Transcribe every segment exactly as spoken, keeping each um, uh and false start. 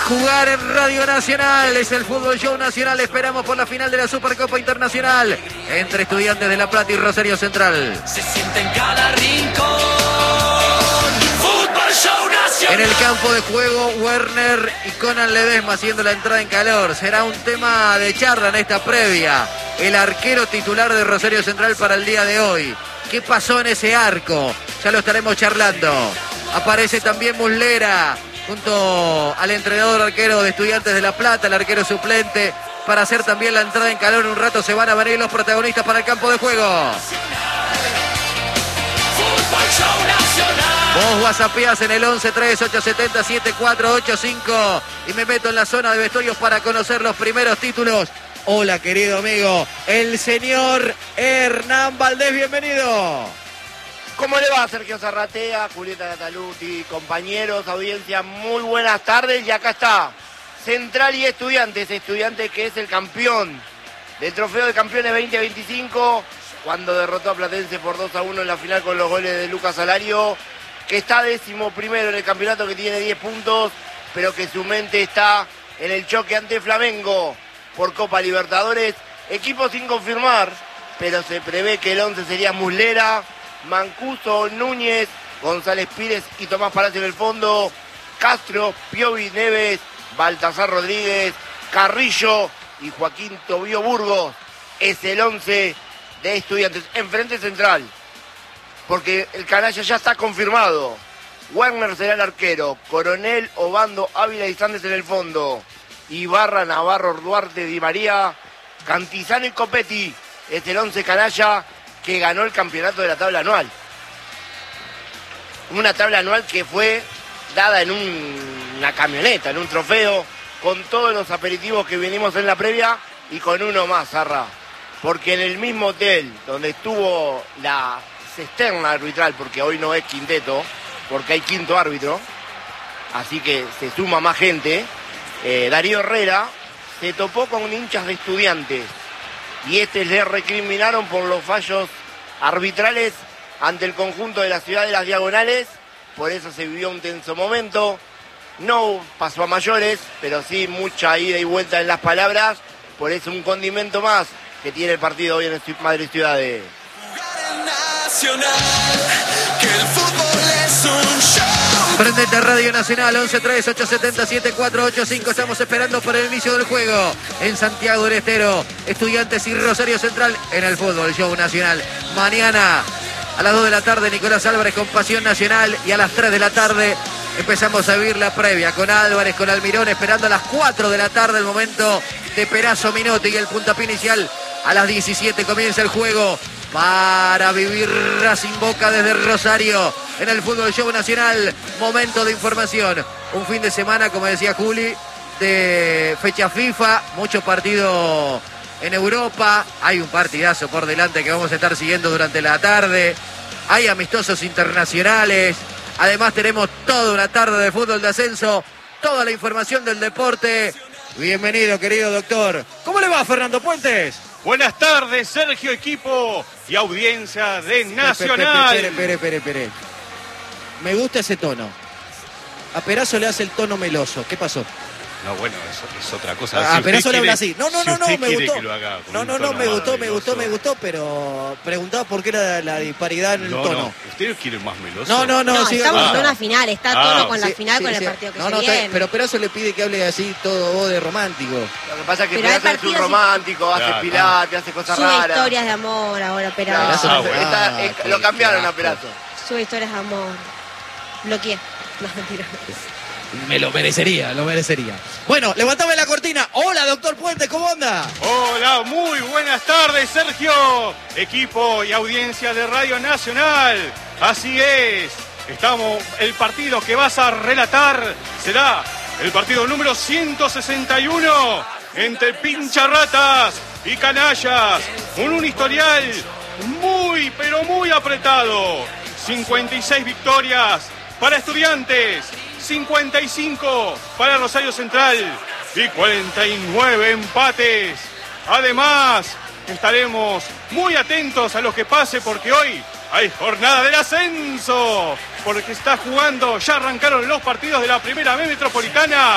jugar en Radio Nacional. Es el Fútbol Show Nacional. Esperamos por la final de la Supercopa Internacional entre Estudiantes de La Plata y Rosario Central. Se siente en cada rincón. Fútbol Show Nacional. En el campo de juego, Werner y Conan Ledesma haciendo la entrada en calor. Será un tema de charla en esta previa. El arquero titular de Rosario Central para el día de hoy. ¿Qué pasó en ese arco? Ya lo estaremos charlando. Aparece también Muslera junto al entrenador arquero de Estudiantes de La Plata, el arquero suplente, para hacer también la entrada en calor. Un rato se van a venir los protagonistas para el campo de juego. Vos whatsappeás en el once tres ocho siete cero siete cuatro ocho cinco y me meto en la zona de vestuarios para conocer los primeros títulos. Hola, querido amigo, el señor Hernán Valdés, bienvenido. ¿Cómo le va, Sergio Zarratea, Julieta Cataluti, compañeros, audiencia? Muy buenas tardes y acá está Central y Estudiantes, Estudiantes que es el campeón del Trofeo de Campeones veinte veinticinco, cuando derrotó a Platense por dos a uno en la final con los goles de Lucas Alario, que está décimo primero en el campeonato, que tiene diez puntos, pero que su mente está en el choque ante Flamengo por Copa Libertadores. Equipo sin confirmar, pero se prevé que el once sería Muslera, Mancuso, Núñez, González Pires y Tomás Palacio en el fondo, Castro, Piovi, Neves, Baltasar Rodríguez, Carrillo y Joaquín Tobío Burgos. Es el once de Estudiantes. Enfrente Central, porque el canalla ya está confirmado. Werner será el arquero, Coronel, Obando, Ávila y Sández en el fondo, Ibarra, Navarro, Duarte, Di María, Cantizano y Copetti. Es el once canalla que ganó el campeonato de la tabla anual. Una tabla anual que fue dada en un, una camioneta, en un trofeo, con todos los aperitivos que vinimos en la previa y con uno más, Zarra. Porque en el mismo hotel donde estuvo la cisterna arbitral, porque hoy no es quinteto, porque hay quinto árbitro, así que se suma más gente, eh, Darío Herrera se topó con hinchas de Estudiantes. Y este le recriminaron por los fallos arbitrales ante el conjunto de la ciudad de las Diagonales. Por eso se vivió un tenso momento. No pasó a mayores, pero sí mucha ida y vuelta en las palabras. Por eso un condimento más que tiene el partido hoy en Madrid Ciudades. Que el fútbol es un show. Prendete Radio Nacional, once tres ocho siete cero siete cuatro ocho cinco. Estamos esperando por el inicio del juego en Santiago del Estero. Estudiantes y Rosario Central en el Fútbol Show Nacional. Mañana a las dos de la tarde, Nicolás Álvarez con Pasión Nacional. Y a las tres de la tarde empezamos a vivir la previa con Álvarez, con Almirón, esperando a las cuatro de la tarde el momento de Perazo Minotti y el puntapié inicial. A las diecisiete comienza el juego para vivir Racing Boca desde Rosario en el Fútbol Show Nacional. Momento de información. Un fin de semana, como decía Juli, de fecha FIFA, mucho partido en Europa. Hay un partidazo por delante que vamos a estar siguiendo durante la tarde. Hay amistosos internacionales. Además tenemos toda una tarde de fútbol de ascenso. Toda la información del deporte. Bienvenido, querido doctor. ¿Cómo le va, Fernando Puentes? Buenas tardes, Sergio, equipo y audiencia de Nacional. Espere, espere, espere, espere. Me gusta ese tono. A Perazo le hace el tono meloso. ¿Qué pasó? No, bueno, eso es otra cosa. A si Perazo le quiere, habla así. No, no, si no, no, me gustó. No, no, no, me gustó, me gustó, me gustó, pero preguntaba por qué era la disparidad en el no, tono. No, ¿ustedes quieren más meloso? No, no, no. No, siga estamos con... en una final, está a Ah, tono con la sí, final, sí, con sí. el partido que no, se no, está- viene. pero Perazo le pide que hable así, todo voz de romántico. Lo que pasa es que Pero hay Perazo es un partidos y- romántico, hace Claro, pilates, hace cosas Sube raras. historias de amor ahora, pero Claro, Perazo Ah, no- bueno. está- Ah, es- qué- lo cambiaron qué a asco. Perazo. sube historias de amor. Bloqueé. No, mentira. Me lo merecería, lo merecería. Bueno, levantame la cortina. Hola, doctor Puentes, ¿cómo anda? Hola, muy buenas tardes, Sergio, equipo y audiencia de Radio Nacional. Así es, estamos, el partido que vas a relatar será el partido número ciento sesenta y uno entre pincharratas y canallas. Un, un historial muy, pero muy apretado. cincuenta y seis victorias para Estudiantes, cincuenta y cinco para Rosario Central y cuarenta y nueve empates. Además, estaremos muy atentos a lo que pase porque hoy hay jornada del ascenso, porque está jugando, ya arrancaron los partidos de la Primera B Metropolitana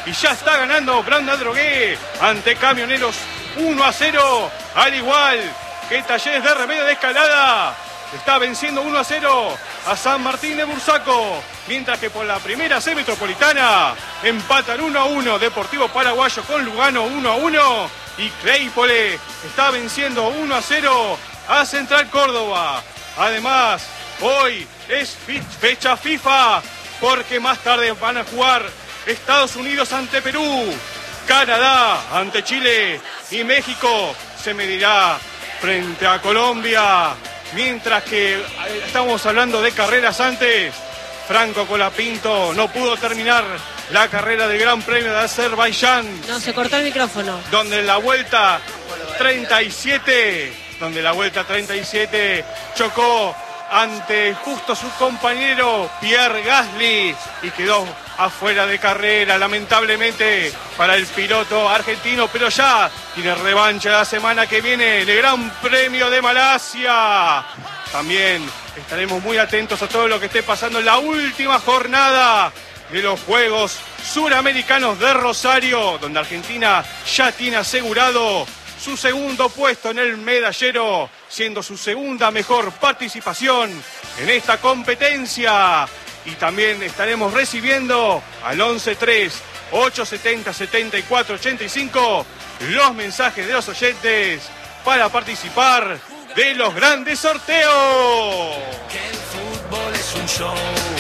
y ya está ganando Branda Drogué ante Camioneros uno a cero, al igual que Talleres de Remedio de Escalada está venciendo uno a cero a San Martín de Bursaco, mientras que por la primera C metropolitana empatan uno a uno Deportivo Paraguayo con Lugano uno a uno y Claypole está venciendo uno a cero a Central Córdoba. Además, hoy es fecha FIFA porque más tarde van a jugar Estados Unidos ante Perú, Canadá ante Chile y México se medirá frente a Colombia. Mientras que estamos hablando de carreras antes, Franco Colapinto no pudo terminar la carrera del Gran Premio de Azerbaiyán. No, se cortó el micrófono. Donde en la vuelta treinta y siete, donde la vuelta treinta y siete chocó ante justo su compañero Pierre Gasly y quedó afuera de carrera, lamentablemente para el piloto argentino, pero ya tiene revancha la semana que viene en el Gran Premio de Malasia. También estaremos muy atentos a todo lo que esté pasando en la última jornada de los Juegos Suramericanos de Rosario, donde Argentina ya tiene asegurado su segundo puesto en el medallero, siendo su segunda mejor participación en esta competencia. Y también estaremos recibiendo al once tres, ocho setenta, setenta y cuatro ochenta y cinco los mensajes de los oyentes para participar de los grandes sorteos. Que el fútbol es un show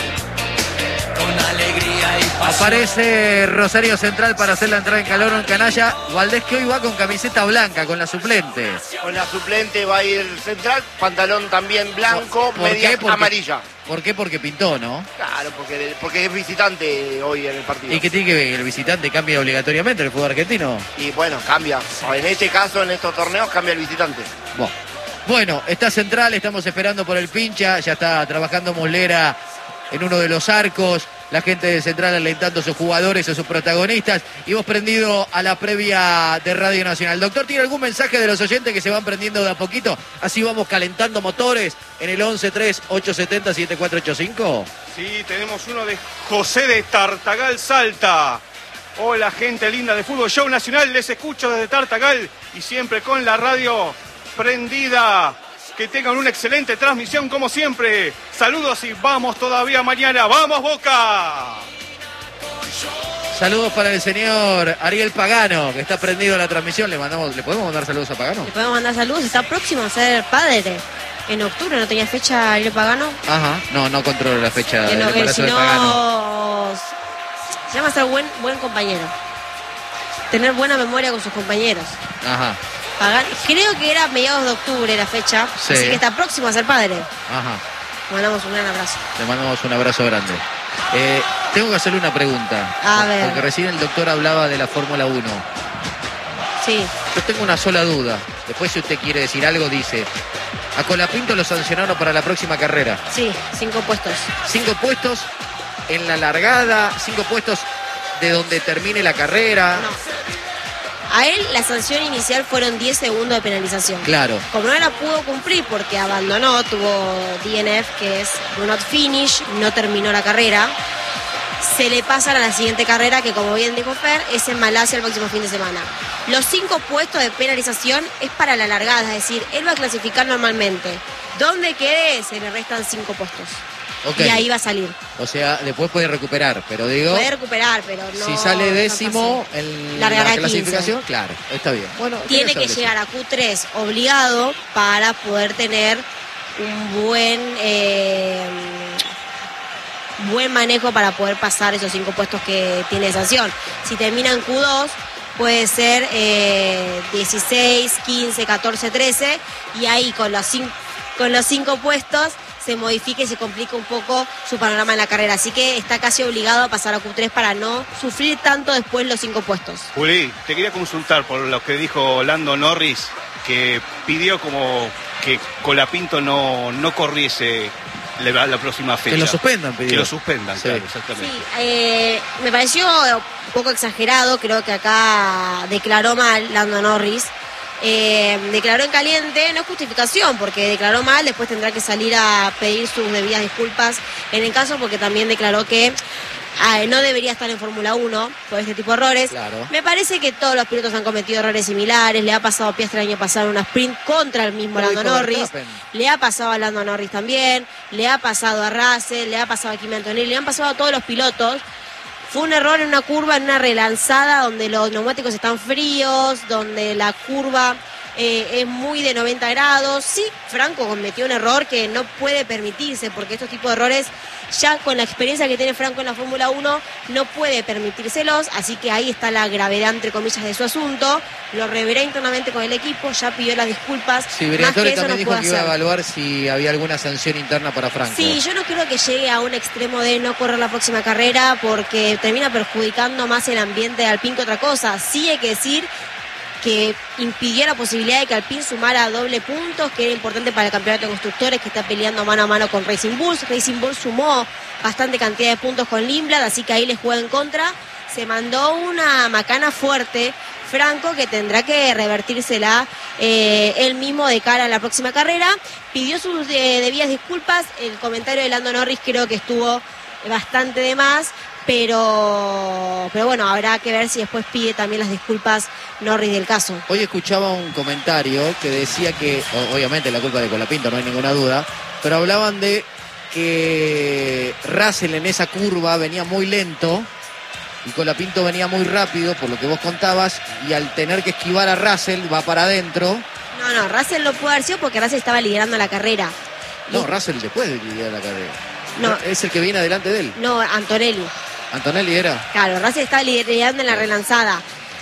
con alegría y pasión. Aparece Rosario Central para hacer la entrada en calor en canalla. Valdés, que hoy va con camiseta blanca, con la suplente. Con la suplente va a ir Central, pantalón también blanco, ¿Por media qué? Porque- amarilla. ¿Por qué? Porque pintó, ¿no? Claro, porque, porque es visitante hoy en el partido. ¿Y qué tiene que ver? ¿El visitante cambia obligatoriamente el fútbol argentino? Y bueno, cambia. En este caso, en estos torneos, cambia el visitante. Bueno. Bueno, está Central, estamos esperando por el pincha, ya está trabajando Moslera en uno de los arcos, la gente de Central alentando a sus jugadores, a sus protagonistas, y vos prendido a la previa de Radio Nacional. Doctor, ¿tiene algún mensaje de los oyentes que se van prendiendo de a poquito? Así vamos calentando motores en el once tres, ocho setenta, siete cuatro ocho cinco. Sí, tenemos uno de José de Tartagal, Salta. Hola, gente linda de Fútbol Show Nacional, les escucho desde Tartagal y siempre con la radio prendida. Que tengan una excelente transmisión como siempre. Saludos y vamos todavía mañana. ¡Vamos, Boca! Saludos para el señor Ariel Pagano, que está prendido a la transmisión. ¿Le mandamos, ¿le podemos mandar saludos a Pagano? Le podemos mandar saludos, está próximo a ser padre. En octubre no tenía fecha Ariel Pagano. Ajá, no, no controlo la fecha Que del no, que embarazo si de Pagano. no se llama ser buen, buen compañero. Tener buena memoria con sus compañeros. Ajá, Pagan- Creo que era a mediados de octubre la fecha, Sí. así que está próximo a ser padre. ajá. Mandamos un gran abrazo. Le mandamos un abrazo grande. Eh, tengo que hacerle una pregunta. A por- ver. Porque recién el doctor hablaba de la Fórmula uno. Sí. Yo tengo una sola duda. Después, si usted quiere decir algo, dice: a Colapinto lo sancionaron para la próxima carrera. Sí, cinco puestos. Cinco puestos en la largada, cinco puestos de donde termine la carrera. No. A él la sanción inicial fueron diez segundos de penalización. Claro. Como no la pudo cumplir porque abandonó, tuvo D N F, que es Do Not Finish, no terminó la carrera, se le pasan a la siguiente carrera, que como bien dijo Fer, es en Malasia el próximo fin de semana. Los cinco puestos de penalización es para la largada, es decir, él va a clasificar normalmente. Donde quede, se le restan cinco puestos. Ok. Y ahí va a salir. O sea, después puede recuperar, pero digo, Puede recuperar, pero no. si sale no décimo pasa. en Largará la clasificación, quince. claro, está bien. Bueno, Tiene quería que saber llegar a Q tres obligado para poder tener un buen eh, buen manejo para poder pasar esos cinco puestos que tiene de sanción. Si termina en Q dos, puede ser eh, dieciséis, quince, catorce, trece, y ahí con los, cin- con los cinco puestos se modifica y se complica un poco su panorama en la carrera. Así que está casi obligado a pasar a Q tres para no sufrir tanto después los cinco puestos. Juli, te quería consultar por lo que dijo Lando Norris, que pidió como que Colapinto no, no corriese la, la próxima fecha. Que lo suspendan, pidió. Que lo suspendan, Sí. claro, exactamente. Sí, eh, me pareció un poco exagerado, creo que acá declaró mal Lando Norris. Eh, declaró en caliente, no es justificación, porque declaró mal, después tendrá que salir a pedir sus debidas disculpas en el caso, porque también declaró que ah, no debería estar en Fórmula uno por este tipo de errores. Claro. Me parece que todos los pilotos han cometido errores similares. Le ha pasado a Piastri el año pasado en una sprint contra el mismo Lo Lando dijo Norris. Verstappen. Le ha pasado a Lando Norris también. Le ha pasado a Russell, le ha pasado a Kimi Antonelli, le han pasado a todos los pilotos. Fue un error en una curva, en una relanzada donde los neumáticos están fríos, donde la curva eh, es muy de noventa grados. Sí, Franco cometió un error que no puede permitirse, porque estos tipos de errores, ya con la experiencia que tiene Franco en la Fórmula uno, no puede permitírselos, así que ahí está la gravedad, entre comillas, de su asunto. Lo reverá internamente con el equipo, ya pidió las disculpas. Sí, Más que Briatore eso también no dijo puede que iba a hacer. evaluar si había alguna sanción interna para Franco. Sí, yo no creo que llegue a un extremo de no correr la próxima carrera, porque termina perjudicando más el ambiente de Alpine que otra cosa. Sí hay que decir que impidió la posibilidad de que Alpine sumara doble puntos, que era importante para el campeonato de constructores, que está peleando mano a mano con Racing Bulls. Racing Bulls sumó bastante cantidad de puntos con Lindblad, así que ahí les juega en contra. Se mandó una macana fuerte Franco, que tendrá que revertírsela eh, él mismo de cara a la próxima carrera. Pidió sus eh, debidas disculpas. El comentario de Lando Norris creo que estuvo bastante de más, pero pero bueno, habrá que ver si después pide también las disculpas Norris del caso. Hoy escuchaba un comentario que decía que, o- obviamente la culpa de Colapinto, no hay ninguna duda, pero hablaban de que Russell en esa curva venía muy lento y Colapinto venía muy rápido, por lo que vos contabas, y al tener que esquivar a Russell va para adentro. No, no, Russell no pudo haber sido porque Russell estaba liderando la carrera. No, Russell después de liderar la carrera. No. Es el que viene adelante de él. No, Antonelli. Antonelli era. Claro, Russell estaba liderando en la relanzada.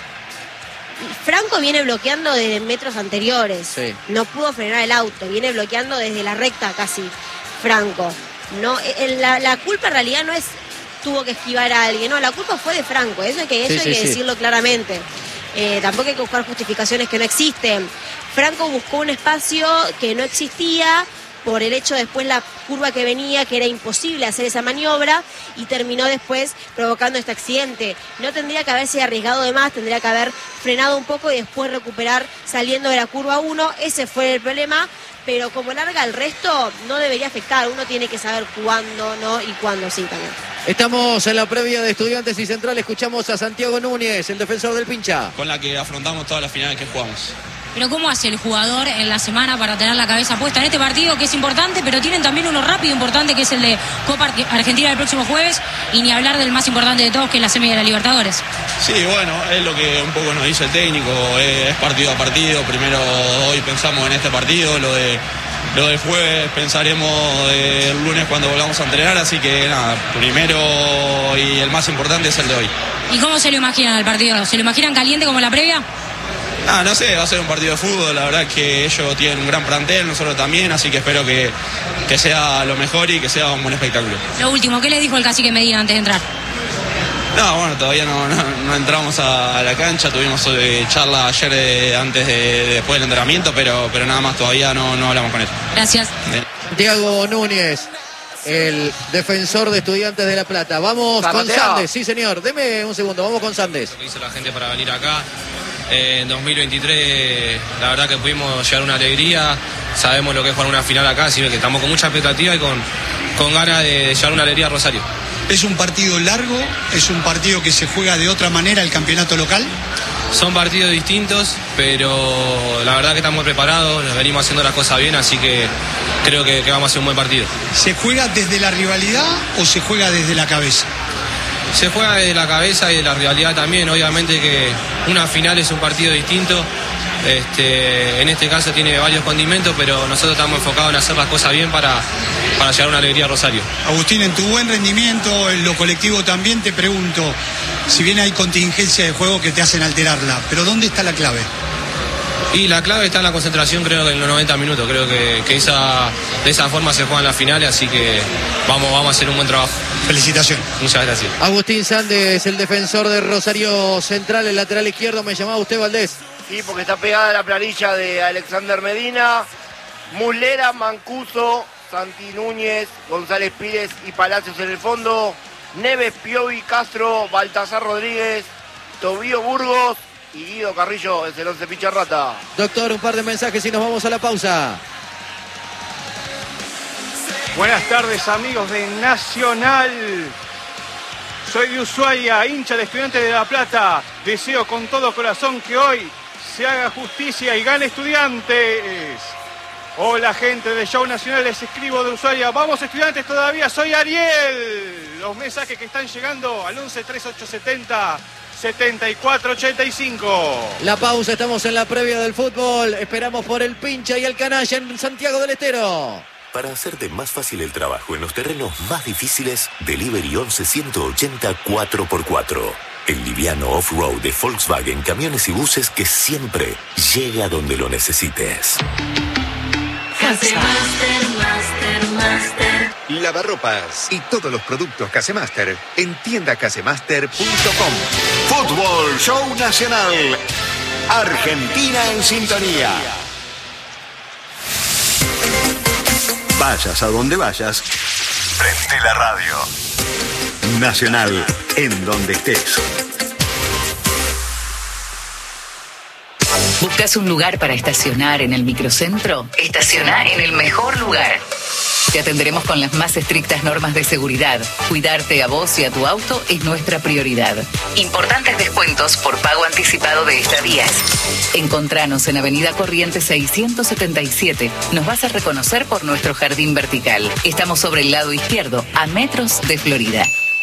Franco viene bloqueando desde metros anteriores. Sí. No pudo frenar el auto, viene bloqueando desde la recta casi, Franco. No, eh, la, la culpa en realidad no es tuvo que esquivar a alguien, no, la culpa fue de Franco, eso hay que, eso Sí, hay sí, que sí. decirlo claramente. Eh, tampoco hay que buscar justificaciones que no existen. Franco buscó un espacio que no existía por el hecho después la curva que venía, que era imposible hacer esa maniobra, y terminó después provocando este accidente. No tendría que haberse arriesgado de más, tendría que haber frenado un poco y después recuperar saliendo de la curva uno, ese fue el problema, pero como larga el resto no debería afectar, uno tiene que saber cuándo no y cuándo sí también. Estamos en la previa de Estudiantes y Central, escuchamos a Santiago Núñez, el defensor del Pincha. Con la que afrontamos todas las finales que jugamos. Pero ¿cómo hace el jugador en la semana para tener la cabeza puesta en este partido que es importante, pero tienen también uno rápido importante que es el de Copa Argentina el próximo jueves, y ni hablar del más importante de todos que es la semi de la Libertadores? Sí, bueno, es lo que un poco nos dice el técnico, es, es partido a partido. Primero hoy pensamos en este partido, lo de lo del jueves pensaremos el lunes cuando volvamos a entrenar, así que nada, primero y el más importante es el de hoy. ¿Y cómo se lo imaginan al partido? ¿Se lo imaginan caliente como la previa? Ah, no sé, va a ser un partido de fútbol, la verdad que ellos tienen un gran plantel, nosotros también, así que espero que, que sea lo mejor y que sea un buen espectáculo. Lo último, ¿qué le dijo el cacique Medina antes de entrar? No, bueno, todavía no, no, no entramos a, a la cancha, tuvimos eh, charla ayer eh, antes de, de- después del entrenamiento, pero, pero nada más, todavía no, no hablamos con él. Gracias. Bien. Santiago Núñez, el defensor de Estudiantes de La Plata. Vamos con Zarratea. Sandes, sí señor, deme un segundo, vamos con Sandes. Lo que hizo la gente para venir acá. Eh, en dos mil veintitrés la verdad que pudimos llevar una alegría, sabemos lo que es jugar una final acá, así que estamos con mucha expectativa y con, con ganas de llevar una alegría a Rosario. Es un partido largo, es un partido que se juega de otra manera el campeonato local. Son partidos distintos, pero la verdad que estamos preparados, venimos haciendo las cosas bien, así que creo que, que vamos a hacer un buen partido. ¿Se juega desde la rivalidad o se juega desde la cabeza? Se juega de la cabeza y de la rivalidad también, obviamente que una final es un partido distinto, este, en este caso tiene varios condimentos, pero nosotros estamos enfocados en hacer las cosas bien para, para llevar una alegría a Rosario. Agustín, en tu buen rendimiento, en lo colectivo también, te pregunto, si bien hay contingencia de juego que te hacen alterarla, pero ¿dónde está la clave? Y la clave está en la concentración, creo que en los noventa minutos, creo que, que esa, de esa forma se juegan las finales, así que vamos, vamos a hacer un buen trabajo. Felicitaciones. Muchas gracias. Agustín Sandes, el defensor de Rosario Central, el lateral izquierdo, me llamaba usted, Valdés. Sí, porque está pegada la planilla de Alexander Medina, Mulera, Mancuso, Santi Núñez, González Pires y Palacios en el fondo, Neves, Piovi, Castro, Baltasar Rodríguez, Tobío Burgos y Guido Carrillo es el once Picharrata. Doctor, un par de mensajes y nos vamos a la pausa. Buenas tardes, amigos de Nacional. Soy de Ushuaia, hincha de Estudiantes de La Plata. Deseo con todo corazón que hoy se haga justicia y gane Estudiantes. Hola gente de Show Nacional, les escribo de Ushuaia. Vamos Estudiantes todavía, soy Ariel. Los mensajes que están llegando al once treinta y ocho setenta setenta y cuatro ochenta y cinco. La pausa, estamos en la previa del fútbol. Esperamos por el pincha y el canalla en Santiago del Estero. Para hacerte más fácil el trabajo en los terrenos más difíciles, Delivery once ciento ochenta cuatro por cuatro. El liviano off-road de Volkswagen, camiones y buses que siempre llega donde lo necesites. Casemaster, Master, Master. Lavarropas y todos los productos Casemaster en tienda casemaster punto com. Fútbol Show Nacional. Argentina en sintonía. Vayas a donde vayas, prende la radio. Nacional, en donde estés. ¿Buscas un lugar para estacionar en el microcentro? Estaciona en el mejor lugar. Te atenderemos con las más estrictas normas de seguridad. Cuidarte a vos y a tu auto es nuestra prioridad. Importantes descuentos por pago anticipado de estadías. Encontranos en Avenida Corrientes seiscientos setenta y siete. Nos vas a reconocer por nuestro jardín vertical. Estamos sobre el lado izquierdo, a metros de Florida.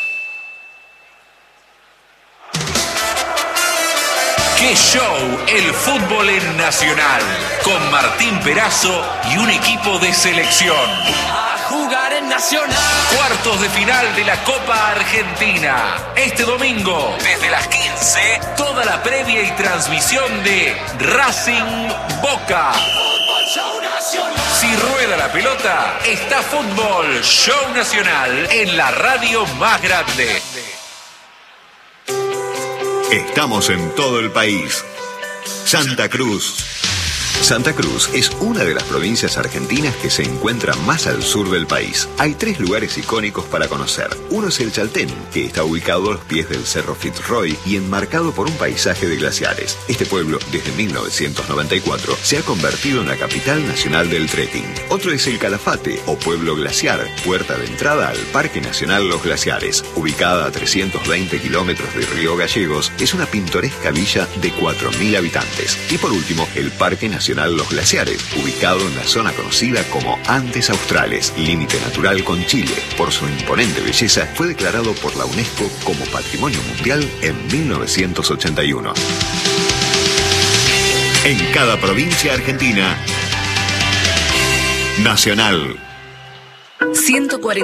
¡Qué show! El fútbol en Nacional. Con Martín Perazo y un equipo de selección. A jugar en Nacional. Cuartos de final de la Copa Argentina. Este domingo, desde las quince, toda la previa y transmisión de Racing Boca. Si rueda la pelota, está Fútbol Show Nacional en la radio más grande. Estamos en todo el país. Santa Cruz. Santa Cruz es una de las provincias argentinas que se encuentra más al sur del país. Hay tres lugares icónicos para conocer. Uno es el Chaltén, que está ubicado a los pies del Cerro Fitzroy y enmarcado por un paisaje de glaciares. Este pueblo, desde mil novecientos noventa y cuatro, se ha convertido en la capital nacional del trekking. Otro es el Calafate, o Pueblo Glaciar, puerta de entrada al Parque Nacional Los Glaciares. Ubicada a trescientos veinte kilómetros de Río Gallegos, es una pintoresca villa de cuatro mil habitantes. Y por último, el Parque Nacional Los Glaciares, ubicado en la zona conocida como Andes Australes, límite natural con Chile. Por su imponente belleza, fue declarado por la UNESCO como Patrimonio Mundial en mil novecientos ochenta y uno. En cada provincia argentina, Nacional. ciento cuarenta